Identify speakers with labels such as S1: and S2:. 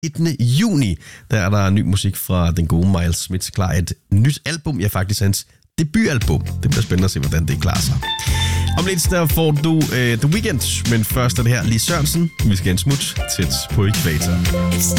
S1: 19. juni, der er der ny musik fra den gode Miles Smith klar. Et nyt album, ja faktisk hans debutalbum. Det bliver spændende at se, hvordan det klarer sig. Om lidt der får du The Weeknd, men først er det her Lis Sørensen. Vi skal en smut tæt på Ækvator.